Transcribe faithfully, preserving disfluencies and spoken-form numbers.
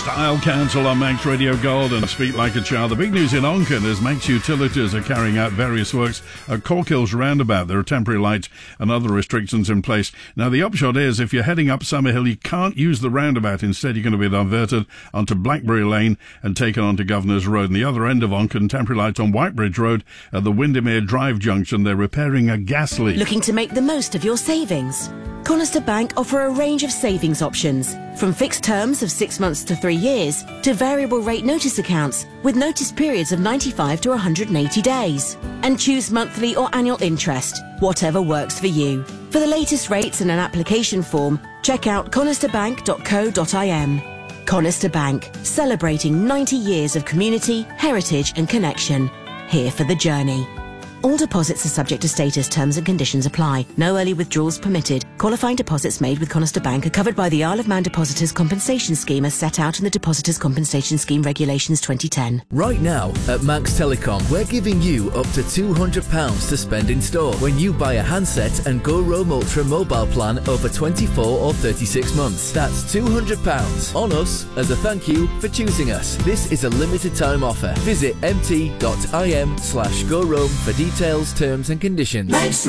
Style Council on Manx Radio Gold and Speak Like a Child. The big news in Onken is Manx Utilities are carrying out various works at Corkills Roundabout. There are temporary lights and other restrictions in place. Now, the upshot is if you're heading up Summerhill, you can't use the roundabout. Instead, you're going to be diverted onto Blackberry Lane and taken onto Governor's Road. And the other end of Onken, temporary lights on Whitebridge Road at the Windermere Drive junction. They're repairing a gas leak. Looking to make the most of your savings? Conister Bank offer a range of savings options, from fixed terms of six months to three years to variable rate notice accounts with notice periods of ninety-five to one hundred eighty days. And choose monthly or annual interest, whatever works for you. For the latest rates and an application form, check out conister bank dot co dot I m. Conister Bank, celebrating ninety years of community, heritage and connection. Here for the journey. All deposits are subject to status, terms and conditions apply. No early withdrawals permitted. Qualifying deposits made with Conister Bank are covered by the Isle of Man Depositors Compensation Scheme as set out in the Depositors Compensation Scheme Regulations twenty ten. Right now at Manx Telecom, we're giving you up to two hundred pounds to spend in store when you buy a handset and Go Roam Ultra mobile plan over twenty-four or thirty-six months. That's two hundred pounds on us as a thank you for choosing us. This is a limited time offer. Visit mt dot I M slash go roam for details, terms and conditions.